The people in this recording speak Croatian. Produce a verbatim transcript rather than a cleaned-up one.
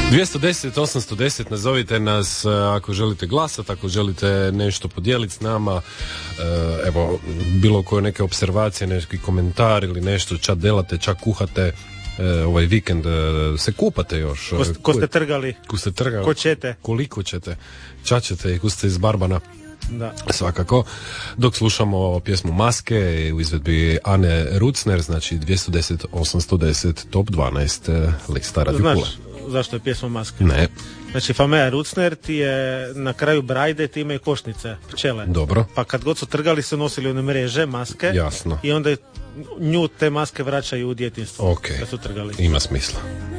dvjesto deset osamsto deset, nazovite nas ako želite glasati, ako želite nešto podijeliti s nama, evo, bilo koje neke observacije, neki komentar ili nešto, čak delate, čak kuhate, ovaj vikend se kupate još. Ko, ko ste trgali? Ko ste trgali? Ko ćete? Koliko ćete? Čak ćete i ko ste iz Barbana? Da. Svakako. Dok slušamo pjesmu Maske u izvedbi Ane Rucner, znači dvjesto deset osamsto deset top dvanaest lista Radio Pula. Znaš zašto je pjesma Maske? Ne. Znači Fameja Rucner ti je na kraju brajde, ti imaju košnice, pčele. Dobro. Pa kad god su trgali su nosili one mreže, maske. Jasno. I onda nju te maske vraćaju u djetinstvo. Ok. Kad su trgali. Ima smisla.